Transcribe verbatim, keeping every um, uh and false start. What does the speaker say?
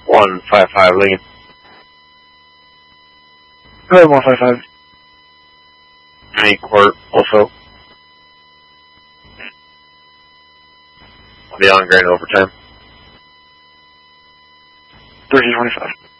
one five five Lincoln. Go ahead, one five five. Any court also. I'll be on grand overtime. thirty twenty-five.